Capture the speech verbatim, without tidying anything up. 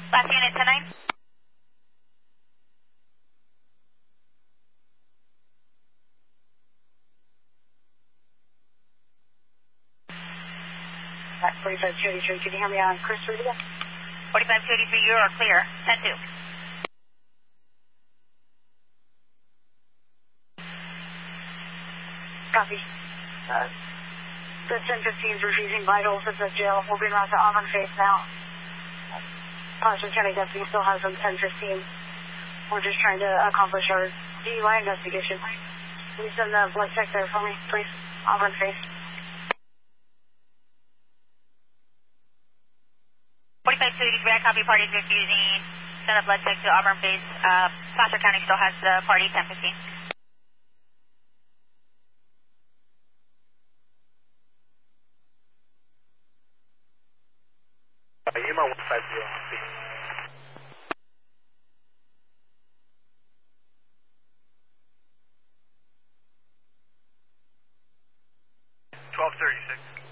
Last unit, ten nine. forty-five two eighty-three, can you hear me on Chris Radio? forty-five two eighty-three, you are clear. ten two. Copy. Uh, the ten fifteen is refusing vitals at the jail. We'll be around to Auburn Face now. Placer County deputy still has them ten fifteen. We're just trying to accomplish our D U I investigation. Can you send the blood check there for me, please? Auburn Face. forty-five two eighty-three, I copy, party's refusing. Send a blood check to Auburn Face. Uh, Placer County still has the party ten fifteen. Uh, Yuma one five zero. twelve thirty-six.